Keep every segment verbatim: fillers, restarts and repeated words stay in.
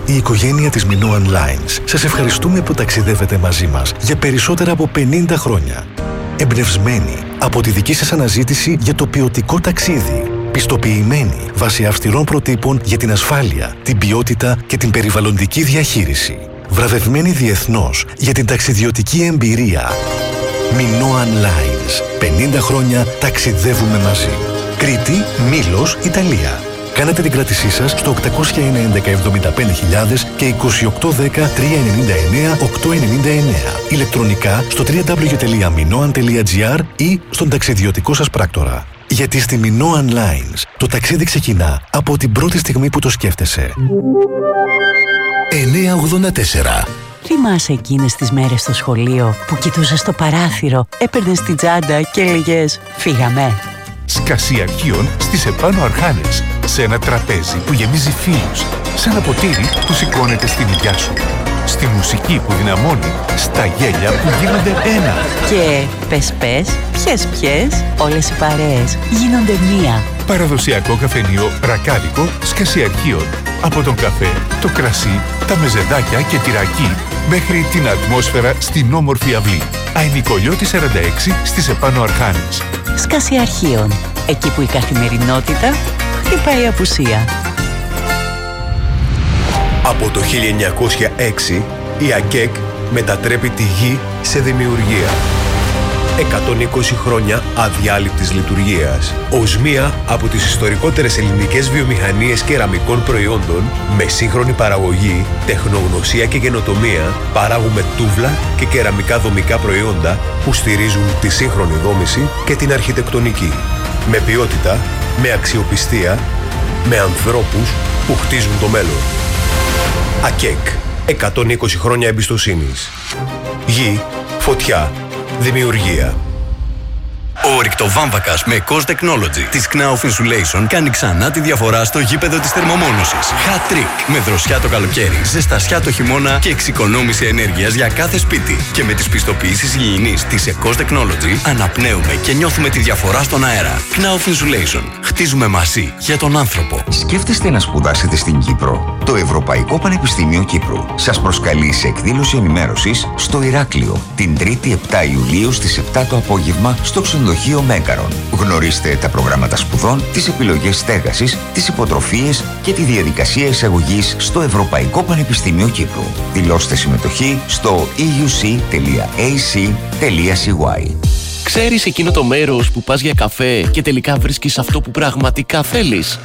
η οικογένεια της Minoan Lines, σας ευχαριστούμε που ταξιδεύετε μαζί μας για περισσότερα από πενήντα χρόνια. Εμπνευσμένοι από τη δική σας αναζήτηση για το ποιοτικό ταξίδι. Πιστοποιημένοι βάσει αυστηρών προτύπων για την ασφάλεια, την ποιότητα και την περιβαλλοντική διαχείριση. Βραβευμένοι διεθνώς για την ταξιδιωτική εμπειρία. Minoan Lines. πενήντα χρόνια ταξιδεύουμε μαζί. Κρήτη, Μήλος, Ιταλία. Κάνετε την κράτησή σας στο οκτακόσια ένα έντεκα εβδομήντα πέντε χιλιάδες και είκοσι οκτώ δέκα τριακόσια ενενήντα εννέα οκτακόσια ενενήντα εννέα. Ηλεκτρονικά στο double-u double-u double-u τελεία minoan τελεία gr ή στον ταξιδιωτικό σας πράκτορα. Γιατί στη Minoan Lines το ταξίδι ξεκινά από την πρώτη στιγμή που το σκέφτεσαι. εννιακόσια ογδόντα τέσσερα. Θυμάσαι εκείνες τις μέρες στο σχολείο που κοιτούσες στο παράθυρο, έπαιρνες την τσάντα και έλεγες «Φύγαμε». Σκασί αρχείων στις επάνω Αρχάνες. Σε ένα τραπέζι που γεμίζει φίλους. Σε ένα ποτήρι που σηκώνεται στην υγειά σου. Στη μουσική που δυναμώνει. Στα γέλια που γίνονται ένα. Και πες πες, ποιες ποιες, όλες οι παρέες γίνονται μία. Παραδοσιακό καφενείο ρακάδικο Σκασί αρχείων. Από τον καφέ, το κρασί, τα μεζεδάκια και τυρακί μέχρι την ατμόσφαιρα στην όμορφη αυλή. Αϊνικολιώτη σαράντα έξι στις επάνω Αρχάνες. Σκασί αρχείων. Εκεί που η καθημερινότητα χτυπάει απουσία. Από το χίλια εννιακόσια έξι η ΑΚΕΚ μετατρέπει τη γη σε δημιουργία. εκατόν είκοσι χρόνια αδιάλειπτης λειτουργίας. Ως μία από τις ιστορικότερες ελληνικές βιομηχανίες κεραμικών προϊόντων, με σύγχρονη παραγωγή, τεχνογνωσία και καινοτομία, παράγουμε τούβλα και κεραμικά δομικά προϊόντα που στηρίζουν τη σύγχρονη δόμηση και την αρχιτεκτονική. Με ποιότητα, με αξιοπιστία, με ανθρώπους που χτίζουν το μέλλον. ΑΚΕΚ. εκατόν είκοσι χρόνια εμπιστοσύνης. Γη, φωτιά, δημιουργία. Ο ρηκτοβάμβακας με Cos Technology της Knauf Insulation κάνει ξανά τη διαφορά στο γήπεδο της θερμομόνωσης. Hat trick με δροσιά το καλοκαίρι, ζεστασιά το χειμώνα και εξοικονόμηση ενέργειας για κάθε σπίτι. Και με τις πιστοποιήσεις υγιεινής της Cos Technology αναπνέουμε και νιώθουμε τη διαφορά στον αέρα. Knauf Insulation. Χτίζουμε μαζί για τον άνθρωπο. Σκέφτεστε να σπουδάσετε στην Κύπρο? Το Ευρωπαϊκό Πανεπιστήμιο Κύπρου σας προσκαλεί σε εκδήλωση ενημέρωσης στο Ηράκλειο την Τρίτη επτά Ιουλίου στις επτά το απόγευμα στο ξενοδοχείο Μέγαρον. Γνωρίστε τα προγράμματα σπουδών, τις επιλογές στέγασης, τις υποτροφίες και τη διαδικασία εισαγωγής στο Ευρωπαϊκό Πανεπιστήμιο Κύπρου. Δηλώστε συμμετοχή στο e u c τελεία a c τελεία c y. Ξέρεις εκείνο το μέρος που πας για καφέ και τελικά βρίσκεις αυτό που πραγματικά θέλεις?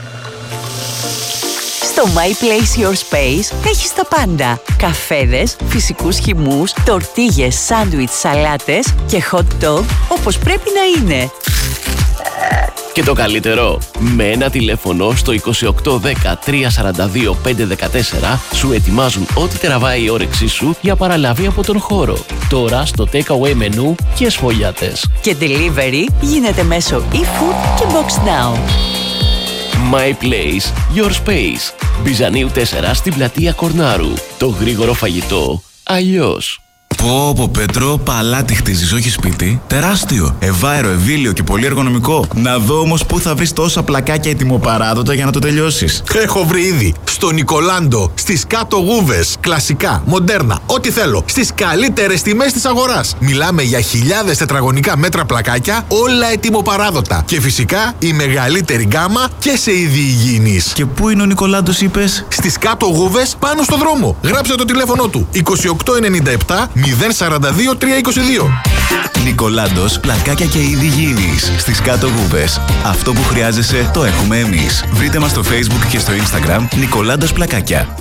Στο My Place Your Space έχεις τα πάντα. Καφέδες, φυσικούς χυμούς, τορτίγες, σάντουιτς, σαλάτες και hot dog όπως πρέπει να είναι. Και το καλύτερο, με ένα τηλέφωνο στο είκοσι οκτώ δέκα τριακόσια σαράντα δύο πεντακόσια δεκατέσσερα σου ετοιμάζουν ό,τι τραβάει η όρεξή σου για παραλαβή από τον χώρο. Τώρα στο takeaway μενού και σφολιάτες. Και delivery γίνεται μέσω eFood και Box Now. My Place, Your Space. Μπιζανίου τέσσερα στην πλατεία Κορνάρου. Το γρήγορο φαγητό αλλιώς. Πω πω Πέτρο, παλάτι χτίζεις, όχι σπίτι. Τεράστιο, ευάερο, ευήλιο και πολύ εργονομικό. Να δω όμως πού θα βρεις τόσα πλακάκια ετοιμοπαράδοτα για να το τελειώσεις. Έχω βρει ήδη στο Νικολάντο, στις κάτω γούβες. Κλασικά, μοντέρνα, ό,τι θέλω. Στις καλύτερες τιμές της αγοράς. Μιλάμε για χιλιάδες τετραγωνικά μέτρα πλακάκια, όλα ετοιμοπαράδοτα. Και φυσικά η μεγαλύτερη γκάμα και σε είδη υγιεινής. Και πού είναι ο Νικολάντος, είπες? Στις κάτω γούβες, πάνω στο δρόμο. Γράψε το τηλέφωνο του είκοσι οκτώ ενενήντα επτά μηδέν σαράντα δύο τριακόσια είκοσι δύο. Νικολάντος, πλακάκια και είδη υγιεινής. Στις κάτω γούβες. Αυτό που χρειάζεσαι το έχουμε εμείς. Βρείτε μας στο Facebook και στο Instagram Νικολάντος Πλακάκια.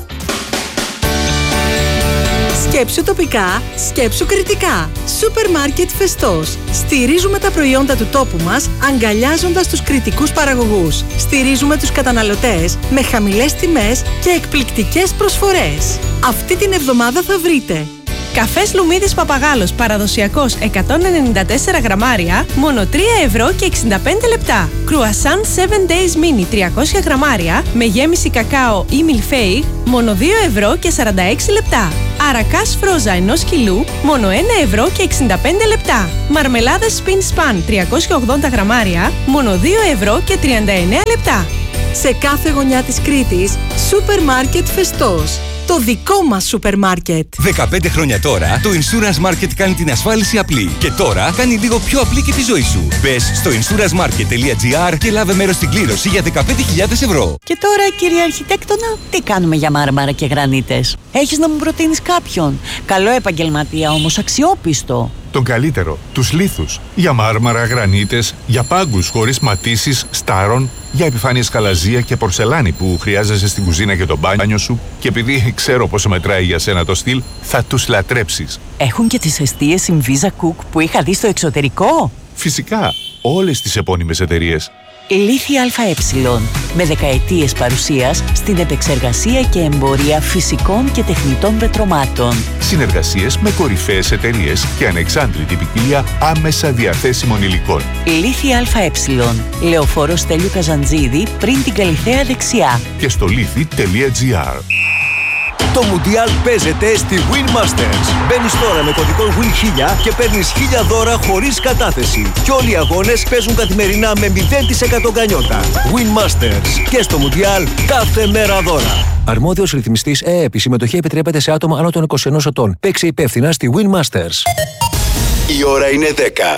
Σκέψου τοπικά, σκέψου κριτικά. Σούπερ μάρκετ Φεστός. Στηρίζουμε τα προϊόντα του τόπου μας, αγκαλιάζοντας τους κριτικούς παραγωγούς. Στηρίζουμε τους καταναλωτές με χαμηλές τιμές και εκπληκτικές προσφορές. Αυτή την εβδομάδα θα βρείτε καφές Λουμίδης Παπαγάλος παραδοσιακός εκατόν ενενήντα τέσσερα γραμμάρια, μόνο τρία ευρώ και εξήντα πέντε λεπτά. Κρουασάν seven days mini τριακόσια γραμμάρια, με γέμιση κακάο ή μιλφέιγ, μόνο δύο ευρώ και σαράντα έξι λεπτά. Αρακάς φρόζα ενός κιλού, μόνο ένα ευρώ και εξήντα πέντε λεπτά. Μαρμελάδες Spin Span τριακόσια ογδόντα γραμμάρια, μόνο δύο ευρώ και τριάντα εννέα λεπτά. Σε κάθε γωνιά της Κρήτης, Σούπερ Μάρκετ Φεστός. Το δικό μας σούπερ μάρκετ. δεκαπέντε χρόνια τώρα, το Insurance Market κάνει την ασφάλιση απλή. Και τώρα κάνει λίγο πιο απλή και τη ζωή σου. Μπες στο insurance market τελεία gr και λάβε μέρος στην κλήρωση για δεκαπέντε χιλιάδες ευρώ. Και τώρα, κύριε Αρχιτέκτονα, τι κάνουμε για μάρμαρα και γρανίτες? Έχεις να μου προτείνεις κάποιον? Καλό επαγγελματία όμως, αξιόπιστο. Τον καλύτερο, τους λίθους. Για μάρμαρα, γρανίτες, για πάγκους χωρίς ματίσεις, στάρων, για επιφάνειες καλαζία και πορσελάνη που χρειάζεσαι στην κουζίνα και το μπάνιο σου. Και επειδή ξέρω πόσο μετράει για σένα το στυλ, θα τους λατρέψεις. Έχουν και τις εστίες Inviza Cook που είχα δει στο εξωτερικό. Φυσικά, όλες τις επώνυμες εταιρείες. Λίθη ΑΕ, με δεκαετίες παρουσίας στην επεξεργασία και εμπορία φυσικών και τεχνητών πετρωμάτων. Συνεργασίες με κορυφαίες εταιρείες και ανεξάντλητη ποικιλία άμεσα διαθέσιμων υλικών. Λίθη ΑΕ, Λεωφόρο Στέλιου Καζαντζίδη, πριν την Καλιθέα δεξιά. Και στο λίθη τελεία gr. Το Μουντιάλ παίζεται στη Winmasters. Μπαίνεις τώρα με κωδικό Win χίλια και παίρνεις χίλια δώρα χωρίς κατάθεση. Και όλοι οι αγώνες παίζουν καθημερινά με μηδέν τοις εκατό γκανιότα. Winmasters. Και στο Μουντιάλ κάθε μέρα δώρα. Αρμόδιος ρυθμιστής ΕΕΠ. Η συμμετοχή επιτρέπεται σε άτομα άνω των είκοσι ενός ετών. Παίξε υπεύθυνα στη Winmasters. Η ώρα είναι δέκα.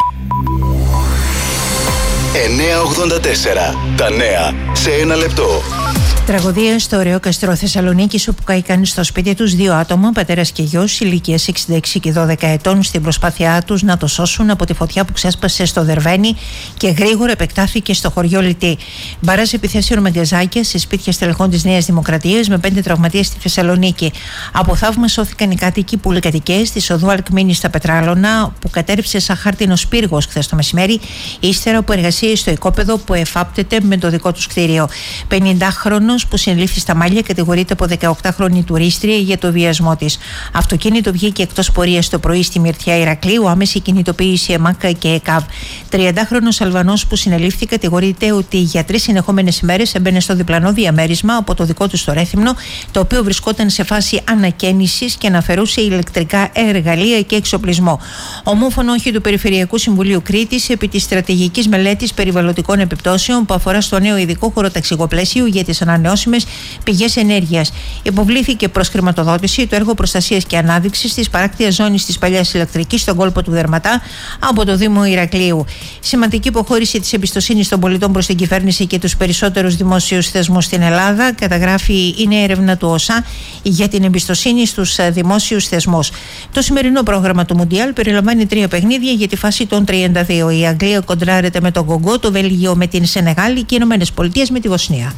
εννιά ογδόντα τέσσερα. Τα νέα σε ένα λεπτό. Τραγωδία στο ωραίο καστρό Θεσσαλονίκης, όπου καήκαν στο σπίτι τους δύο άτομα, πατέρας και γιος, ηλικίας εξήντα έξι και δώδεκα ετών, στην προσπάθειά τους να το σώσουν από τη φωτιά που ξέσπασε στο Δερβαίνι και γρήγορα επεκτάθηκε στο χωριό Λυτή. Μπαράζ επιθέσεων με γκαζάκια σε σπίτια στελεχών της Νέας Δημοκρατίας, με πέντε τραυματίες στη Θεσσαλονίκη. Από θαύμα σώθηκαν οι κάτοικοι πολυκατοικίες της οδού Αλκμίνη στα Πετράλωνα, που κατέρριψε σαν χάρτινο πύργος χθες το μεσημέρι, ύστερα από εργασίες στο οικόπεδο που εφάπτεται με το δικό τους κτίριο. πενηντάχρονος που συνελήφθη στα Μάλια κατηγορείται από δεκαοκτάχρονη τουρίστρια για το βιασμό της. Αυτοκίνητο βγήκε εκτός πορείας το πρωί στη Μυρτιά Ηρακλείου, άμεση κινητοποίηση ΕΜΑΚ και ΕΚΑΒ. τριαντάχρονος Αλβανός που συνελήφθη κατηγορείται ότι για τρεις συνεχόμενες ημέρες έμπαινε στο διπλανό διαμέρισμα από το δικό του στο Ρέθυμνο, το οποίο βρισκόταν σε φάση ανακαίνησης και αναφερούσε ηλεκτρικά εργαλεία και εξοπλισμό. Ομόφωνο όχι του Περιφερειακού Συμβουλίου Κρήτης επί της στρατηγικής μελέτης περιβαλλοντικών επιπτώσεων που αφορά στο νέο ειδικό χωροταξικό πλαίσιο για τις ανανεώσιμες πηγές ενέργειας. Υποβλήθηκε προς χρηματοδότηση το έργο προστασίας και ανάδειξης της παράκτειας ζώνης της παλιάς ηλεκτρικής στον κόλπο του Δερματά από το Δήμο Ηρακλείου. Σημαντική υποχώρηση της εμπιστοσύνης των πολιτών προς την κυβέρνηση και τους περισσότερους δημόσιους θεσμούς στην Ελλάδα, καταγράφει η νέα έρευνα του ΟΣΑ για την εμπιστοσύνη στους δημόσιους θεσμούς. Το σημερινό πρόγραμμα του Μουντιάλ περιλαμβάνει τρία παιχνίδια για τη φάση των τριάντα δύο. Η Αγγλία κοντράρεται με τον Κογκό, το Βέλγιο με την Σενεγάλη και οι Ηνωμένες Πολιτείες με τη Βοσνία.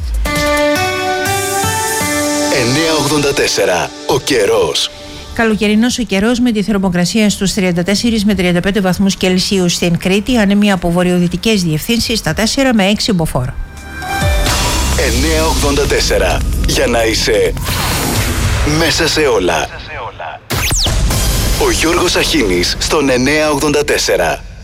εννιά ογδόντα τέσσερα. Ο καιρός. Καλοκαιρινός ο καιρός με τη θερμοκρασία στους τριάντα τέσσερα με τριάντα πέντε βαθμούς Κελσίου στην Κρήτη, ανέμεια από βορειοδυτικές διευθύνσεις στα τέσσερα με έξι μποφόρ. εννιά ογδόντα τέσσερα. Για να είσαι μέσα σε όλα. Ο Γιώργος Αχίνης στον εννιά ογδόντα τέσσερα.